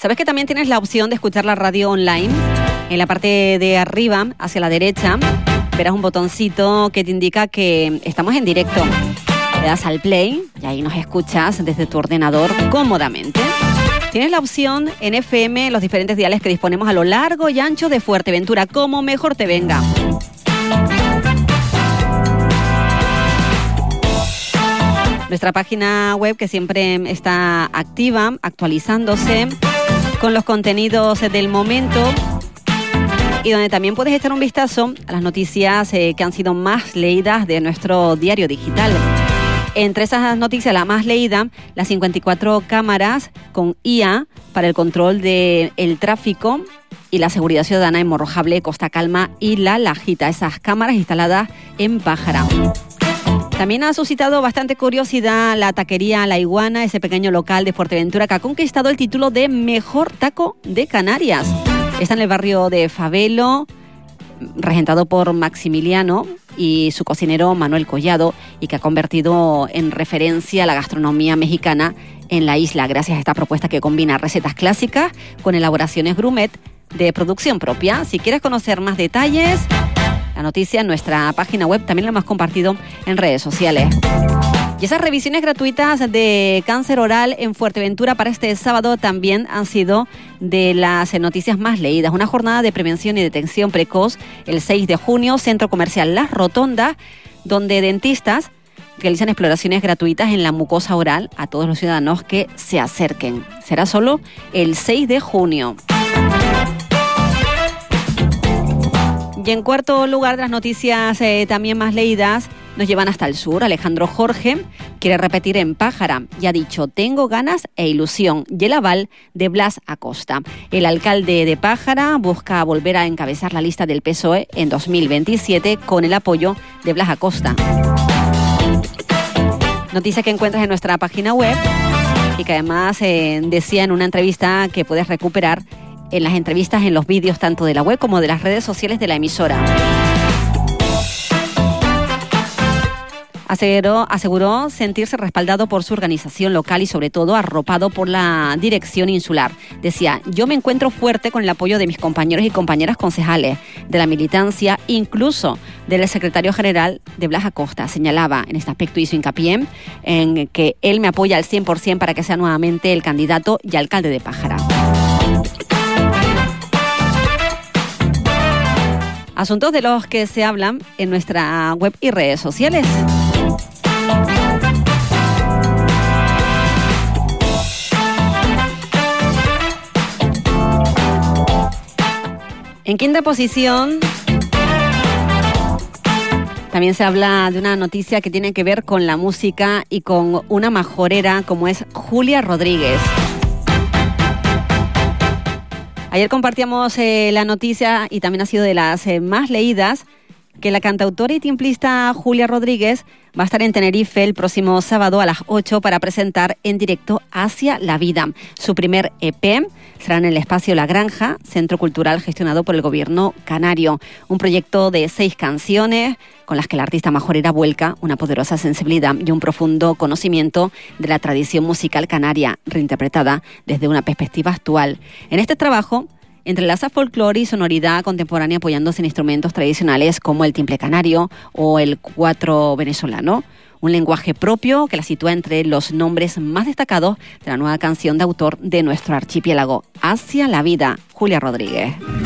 ¿Sabes que también tienes la opción de escuchar la radio online? En la parte de arriba, hacia la derecha, verás un botoncito que te indica que estamos en directo. Le das al play y ahí nos escuchas desde tu ordenador cómodamente. Tienes la opción en FM, los diferentes diales que disponemos a lo largo y ancho de Fuerteventura, como mejor te venga. Nuestra página web, que siempre está activa, actualizándose con los contenidos del momento, y donde también puedes echar un vistazo a las noticias que han sido más leídas de nuestro diario digital. Entre esas noticias, la más leída, las 54 cámaras con IA para el control del tráfico y la seguridad ciudadana en Morrojable, Costa Calma y La Lajita. Esas cámaras instaladas en Pájara. También ha suscitado bastante curiosidad la taquería La Iguana, ese pequeño local de Fuerteventura que ha conquistado el título de Mejor Taco de Canarias. Está en el barrio de Fabelo, regentado por Maximiliano y su cocinero Manuel Collado, y que ha convertido en referencia a la gastronomía mexicana en la isla, gracias a esta propuesta que combina recetas clásicas con elaboraciones gourmet de producción propia. Si quieres conocer más detalles, la noticia en nuestra página web, también la hemos compartido en redes sociales. Y esas revisiones gratuitas de cáncer oral en Fuerteventura para este sábado también han sido de las noticias más leídas. Una jornada de prevención y detección precoz el 6 de junio, Centro Comercial Las Rotondas, donde dentistas realizan exploraciones gratuitas en la mucosa oral a todos los ciudadanos que se acerquen. Será solo el 6 de junio. Y en cuarto lugar de las noticias también más leídas, nos llevan hasta el sur. Alejandro Jorge quiere repetir en Pájara y ha dicho: tengo ganas e ilusión, y el aval de Blas Acosta. El alcalde de Pájara busca volver a encabezar la lista del PSOE en 2027 con el apoyo de Blas Acosta. Noticia que encuentras en nuestra página web y que además decía en una entrevista que puedes recuperar en las entrevistas, en los vídeos tanto de la web como de las redes sociales de la emisora. Aseguró sentirse respaldado por su organización local y sobre todo arropado por la dirección insular. Decía: yo me encuentro fuerte con el apoyo de mis compañeros y compañeras concejales, de la militancia, incluso del secretario general de Blas Acosta. Señalaba en este aspecto, hizo hincapié en que él me apoya al 100% para que sea nuevamente el candidato y alcalde de Pájara. Asuntos de los que se hablan en nuestra web y redes sociales. En quinta posición, también se habla de una noticia que tiene que ver con la música y con una majorera como es Julia Rodríguez. Ayer compartíamos la noticia, y también ha sido de las más leídas, que la cantautora y timplista Julia Rodríguez va a estar en Tenerife el próximo sábado a las 8 para presentar en directo Hacia la Vida. Su primer EP será en el espacio La Granja, centro cultural gestionado por el gobierno canario. Un proyecto de 6 canciones con las que la artista majorera vuelca una poderosa sensibilidad y un profundo conocimiento de la tradición musical canaria, reinterpretada desde una perspectiva actual. En este trabajo entrelaza folclore y sonoridad contemporánea apoyándose en instrumentos tradicionales como el timple canario o el cuatro venezolano. Un lenguaje propio que la sitúa entre los nombres más destacados de la nueva canción de autor de nuestro archipiélago, Hacia la Vida, Julia Rodríguez.